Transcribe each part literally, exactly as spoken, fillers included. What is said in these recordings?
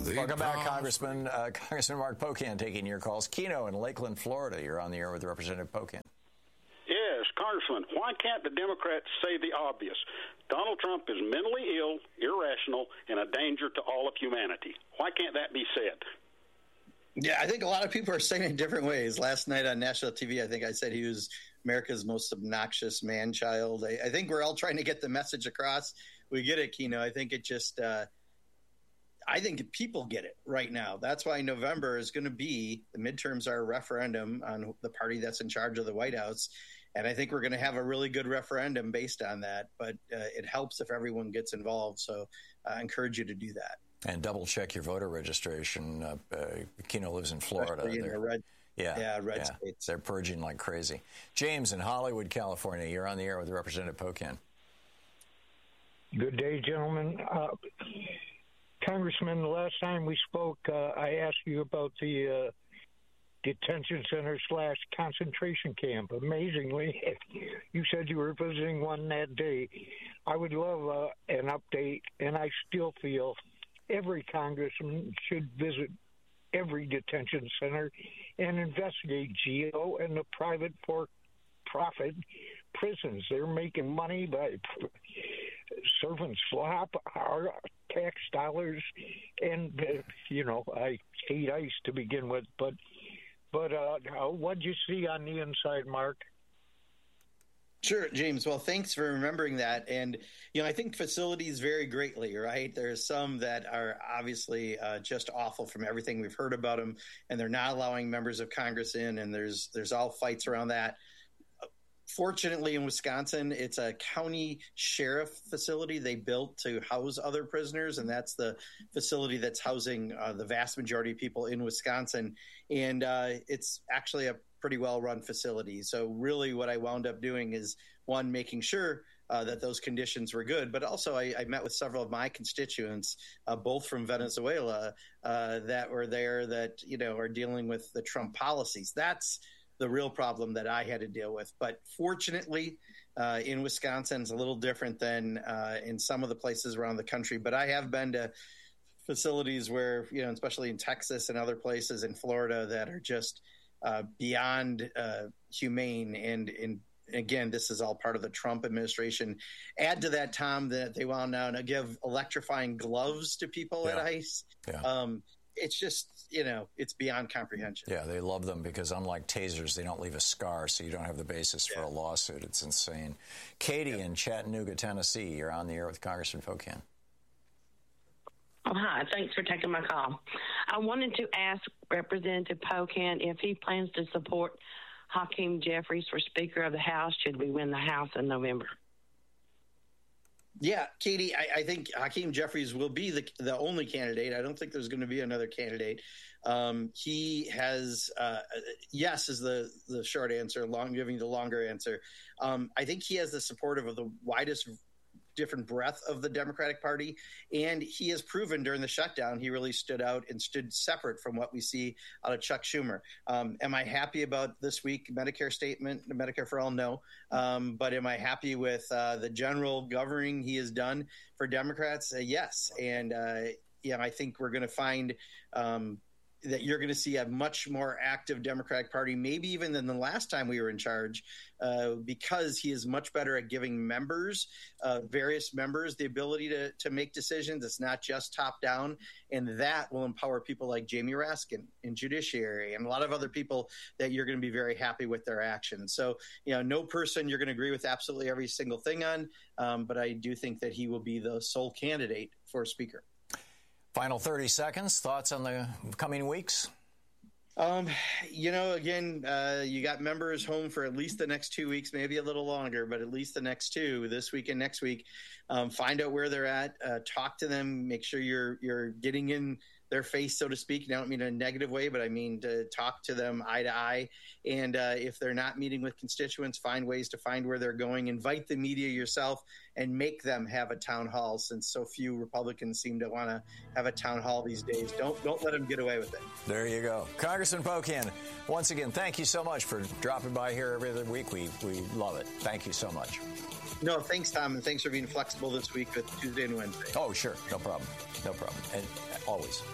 The Welcome back, Congressman. Uh, Congressman Mark Pocan taking your calls. Keno in Lakeland, Florida. You're on the air with Representative Pocan. Yes, Congressman, why can't the Democrats say the obvious? Donald Trump is mentally ill, irrational, and a danger to all of humanity. Why can't that be said? Yeah, I think a lot of people are saying it in different ways. Last night on national T V, I think I said he was America's most obnoxious man-child. I, I think we're all trying to get the message across. We get it, Keno. I think it just uh, – I think people get it right now. That's why November is going to be – the midterms are a referendum on the party that's in charge of the White House. And I think we're going to have a really good referendum based on that. But uh, it helps if everyone gets involved. So I encourage you to do that. And double check your voter registration. Uh, uh, Keno lives in Florida. In the red, yeah, yeah, red yeah. states. They're purging like crazy. James in Hollywood, California. You're on the air with Representative Pocan. Good day, gentlemen. Uh, Congressman, the last time we spoke, uh, I asked you about the uh, detention center slash concentration camp. Amazingly, you said you were visiting one that day. I would love uh, an update, and I still feel every congressman should visit every detention center and investigate GEO and the private for-profit prisons. They're making money by serving slop, our tax dollars, and, uh, you know, I hate ICE to begin with, but But uh, what'd you see on the inside, Mark? Sure, James. Well, thanks for remembering that. And, you know, I think facilities vary greatly, right? There's some that are obviously uh, just awful from everything we've heard about them, and they're not allowing members of Congress in, and there's there's all fights around that. Fortunately, in Wisconsin, it's a county sheriff facility they built to house other prisoners, and that's the facility that's housing uh, the vast majority of people in Wisconsin. And uh, it's actually a pretty well-run facility. So really what I wound up doing is, one, making sure uh, that those conditions were good, but also I, I met with several of my constituents, uh, both from Venezuela, uh, that were there that, you know, are dealing with the Trump policies. That's the real problem that I had to deal with. But fortunately, uh, in Wisconsin, it's a little different than uh, in some of the places around the country. But I have been to facilities where, you know, especially in Texas and other places in Florida that are just uh, beyond uh, humane. And, and again, this is all part of the Trump administration. Add to that, Tom, that they want now to give electrifying gloves to people yeah. at ICE. Yeah. Um, it's just, you know, it's beyond comprehension. Yeah, they love them because unlike tasers, they don't leave a scar, so you don't have the basis yeah. for a lawsuit. It's insane. Katie yeah. in Chattanooga, Tennessee, you're on the air with Congressman Pocan. Oh, hi. Thanks for taking my call. I wanted to ask Representative Pocan if he plans to support Hakeem Jeffries for Speaker of the House should we win the House in November. Yeah, Katie, I, I think Hakeem Jeffries will be the the only candidate. I don't think there's going to be another candidate. Um, he has, uh, yes, is the, the short answer, long giving the longer answer. Um, I think he has the support of the widest different breadth of the Democratic Party, and he has proven during the shutdown he really stood out and stood separate from what we see out of Chuck Schumer. Um, am I happy about this week Medicare statement, the Medicare for All? No. Um, but am I happy with uh, the general governing he has done for Democrats? Uh, yes. And uh, yeah, I think we're going to find um, that you're going to see a much more active Democratic Party, maybe even than the last time we were in charge, uh, because he is much better at giving members, uh, various members, the ability to, to make decisions. It's not just top down. And that will empower people like Jamie Raskin in judiciary and a lot of other people that you're going to be very happy with their actions. So, you know, no person you're going to agree with absolutely every single thing on, um, but I do think that he will be the sole candidate for Speaker. Final thirty seconds. Thoughts on the coming weeks? Um, you know, again, uh, you got members home for at least the next two weeks, maybe a little longer, but at least the next two, this week and next week. Um, find out where they're at, uh, talk to them, make sure you're you're getting in their face, so to speak. And I don't mean in a negative way, but I mean to talk to them eye to eye. And uh, if they're not meeting with constituents, find ways to find where they're going. Invite the media yourself and make them have a town hall, since so few Republicans seem to want to have a town hall these days. Don't don't let them get away with it. There you go. Congressman Pocan, once again, thank you so much for dropping by here every other week. We, we love it. Thank you so much. No, thanks, Tom, and thanks for being flexible this week with Tuesday and Wednesday. Oh, sure. No problem. No problem. And always.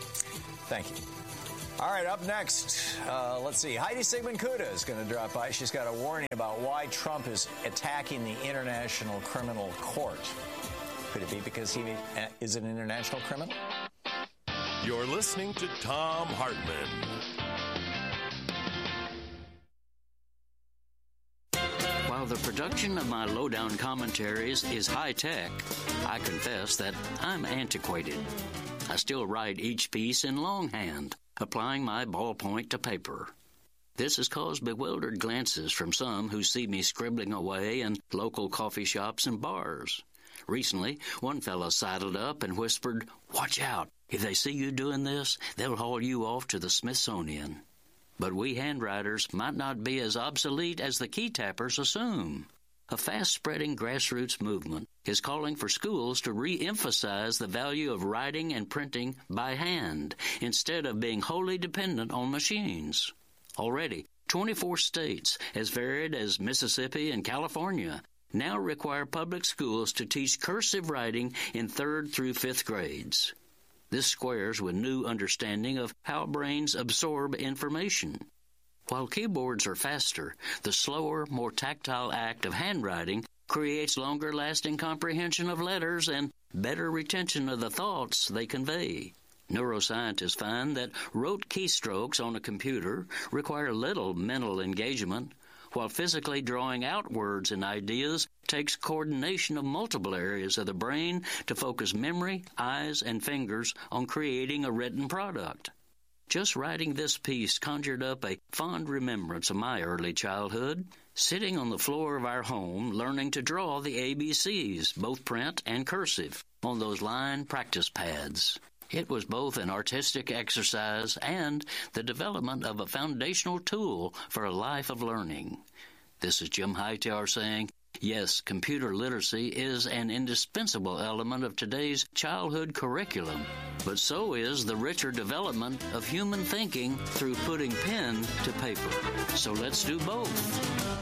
Thank you. All right, up next, uh, let's see. Heidi Sigmund Kuda is going to drop by. She's got a warning about why Trump is attacking the International Criminal Court. Could it be because he is an international criminal? You're listening to Thom Hartmann. While the production of my lowdown commentaries is high-tech, I confess that I'm antiquated. I still write each piece in longhand, applying my ballpoint to paper. This has caused bewildered glances from some who see me scribbling away in local coffee shops and bars. Recently, one fellow sidled up and whispered, "Watch out. If they see you doing this, they'll haul you off to the Smithsonian." But we handwriters might not be as obsolete as the key tappers assume. A fast-spreading grassroots movement is calling for schools to re-emphasize the value of writing and printing by hand instead of being wholly dependent on machines. Already, twenty-four states, as varied as Mississippi and California, now require public schools to teach cursive writing in third through fifth grades. This squares with new understanding of how brains absorb information. While keyboards are faster, the slower, more tactile act of handwriting creates longer-lasting comprehension of letters and better retention of the thoughts they convey. Neuroscientists find that rote keystrokes on a computer require little mental engagement, while physically drawing out words and ideas takes coordination of multiple areas of the brain to focus memory, eyes, and fingers on creating a written product. Just writing this piece conjured up a fond remembrance of my early childhood, sitting on the floor of our home learning to draw the A B Cs, both print and cursive, on those line practice pads. It was both an artistic exercise and the development of a foundational tool for a life of learning. This is Jim Hightower saying, yes, computer literacy is an indispensable element of today's childhood curriculum, but so is the richer development of human thinking through putting pen to paper. So let's do both.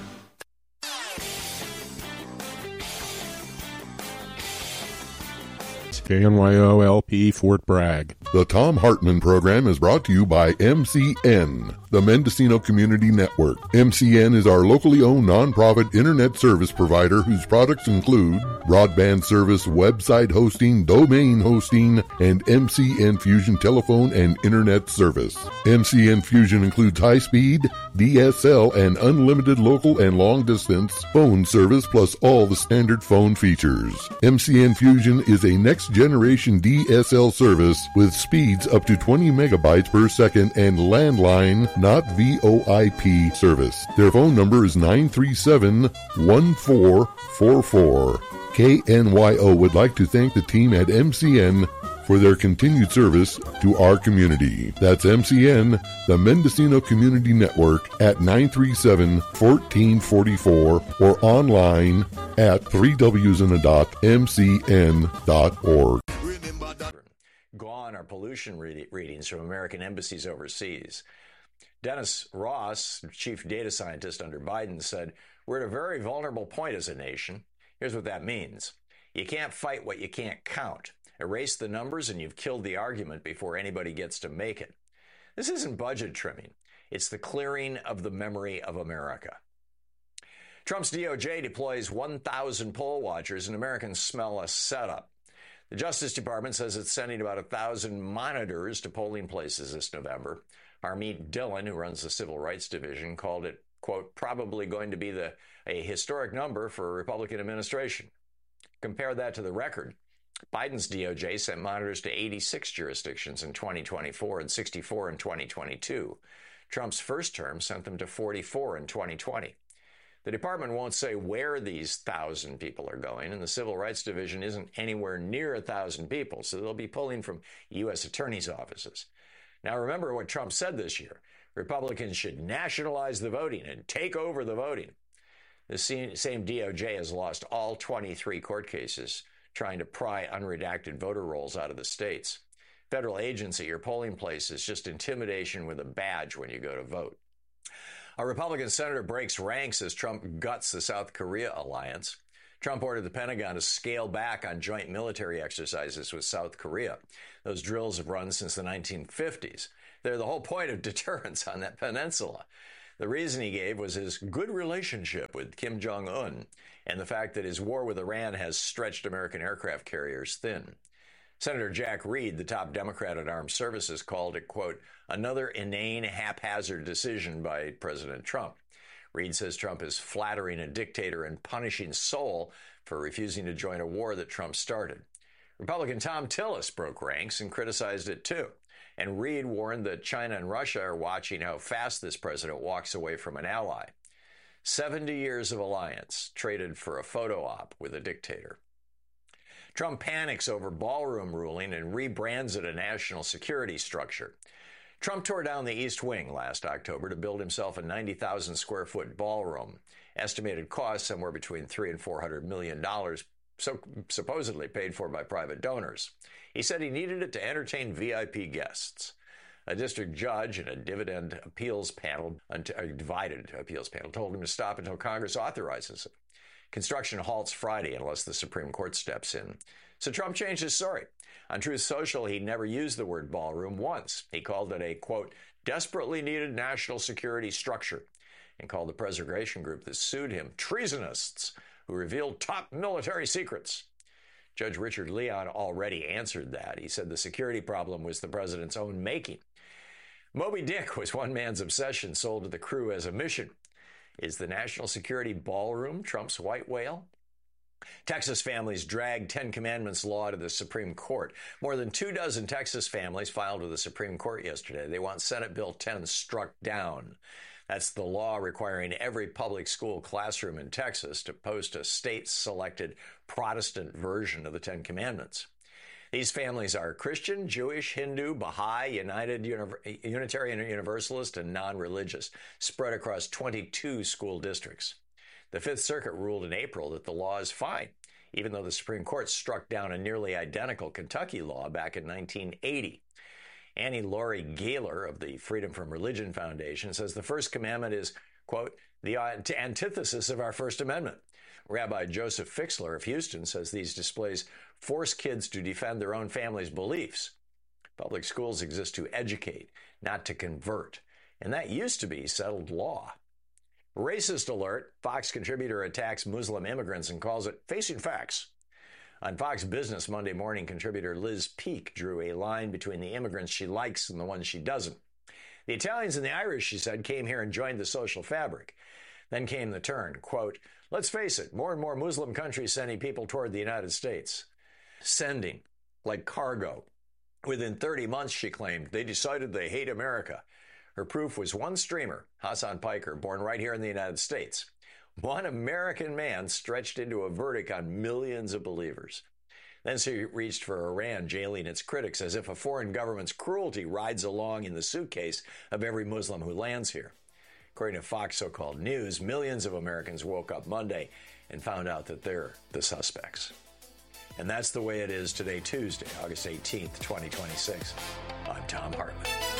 K N Y O L P Fort Bragg. The Thom Hartmann program is brought to you by M C N, the Mendocino Community Network. M C N is our locally owned nonprofit internet service provider whose products include broadband service, website hosting, domain hosting, and M C N Fusion telephone and internet service. M C N Fusion includes high-speed, D S L, and unlimited local and long-distance phone service plus all the standard phone features. M C N Fusion is a next-generation D S L service with speeds up to twenty megabytes per second and landline, not V O I P service. Their phone number is nine three seven, one four four four. K N Y O would like to thank the team at M C N for their continued service to our community. That's M C N, the Mendocino Community Network, at nine three seven, one four four four or online at three W's in a dot, M C N dot org. Gone are pollution re- readings from American embassies overseas. Dennis Ross, chief data scientist under Biden, said, "We're at a very vulnerable point as a nation. Here's what that means. You can't fight what you can't count. Erase the numbers and you've killed the argument before anybody gets to make it. This isn't budget trimming. It's the clearing of the memory of America." Trump's D O J deploys one thousand poll watchers, and Americans smell a setup. The Justice Department says it's sending about one thousand monitors to polling places this November. Harmeet Dillon, who runs the Civil Rights Division, called it, quote, probably going to be the a historic number for a Republican administration. Compare that to the record. Biden's D O J sent monitors to eighty-six jurisdictions in twenty twenty-four and sixty-four in twenty twenty-two. Trump's first term sent them to forty-four in twenty twenty. The department won't say where these thousand people are going, and the Civil Rights Division isn't anywhere near a thousand people, so they'll be pulling from U S attorneys' offices. Now, remember what Trump said this year. Republicans should nationalize the voting and take over the voting. The same D O J has lost all twenty-three court cases trying to pry unredacted voter rolls out of the states. Federal agents at your polling place is just intimidation with a badge when you go to vote. A Republican senator breaks ranks as Trump guts the South Korea alliance. Trump ordered the Pentagon to scale back on joint military exercises with South Korea. Those drills have run since the nineteen fifties. They're the whole point of deterrence on that peninsula. The reason he gave was his good relationship with Kim Jong-un and the fact that his war with Iran has stretched American aircraft carriers thin. Senator Jack Reed, the top Democrat at Armed Services, called it, quote, another inane, haphazard decision by President Trump. Reed says Trump is flattering a dictator and punishing Seoul for refusing to join a war that Trump started. Republican Tom Tillis broke ranks and criticized it too. And Reed warned that China and Russia are watching how fast this president walks away from an ally. seventy years of alliance traded for a photo op with a dictator. Trump panics over ballroom ruling and rebrands it a national security structure. Trump tore down the East Wing last October to build himself a ninety thousand square foot ballroom. Estimated cost somewhere between three and four hundred million dollars, so supposedly paid for by private donors. He said he needed it to entertain V I P guests. A district judge and a dividend appeals panel, a divided appeals panel, told him to stop until Congress authorizes it. Construction halts Friday unless the Supreme Court steps in. So Trump changed his story. On Truth Social, he never used the word ballroom once. He called it a, quote, desperately needed national security structure, and called the preservation group that sued him treasonists who revealed top military secrets. Judge Richard Leon already answered that. He said the security problem was the president's own making. Moby Dick was one man's obsession sold to the crew as a mission. Is the national security ballroom Trump's white whale? Texas families dragged Ten Commandments law to the Supreme Court. More than two dozen Texas families filed with the Supreme Court yesterday. They want Senate Bill ten struck down. That's the law requiring every public school classroom in Texas to post a state-selected Protestant version of the Ten Commandments. These families are Christian, Jewish, Hindu, Baha'i, United, Unitarian Universalist, and non-religious, spread across twenty-two school districts. The Fifth Circuit ruled in April that the law is fine, even though the Supreme Court struck down a nearly identical Kentucky law back in nineteen eighty. Annie Laurie Gaylor of the Freedom from Religion Foundation says the First Commandment is, quote, the antithesis of our First Amendment. Rabbi Joseph Fixler of Houston says these displays force kids to defend their own family's beliefs. Public schools exist to educate, not to convert, and that used to be settled law. Racist alert, Fox contributor attacks Muslim immigrants and calls it facing facts. On Fox Business Monday morning, contributor Liz Peek drew a line between the immigrants she likes and the ones she doesn't. The Italians and the Irish, she said, came here and joined the social fabric. Then came the turn, quote, let's face it, more and more Muslim countries sending people toward the United States. Sending, like cargo. Within thirty months, she claimed, they decided they hate America. Her proof was one streamer, Hassan Piker, born right here in the United States. One American man stretched into a verdict on millions of believers. Then she reached for Iran, jailing its critics as if a foreign government's cruelty rides along in the suitcase of every Muslim who lands here. According to Fox so-called news, millions of Americans woke up Monday and found out that they're the suspects. And that's the way it is today, Tuesday, August eighteenth, twenty twenty-six. I'm Thom Hartmann.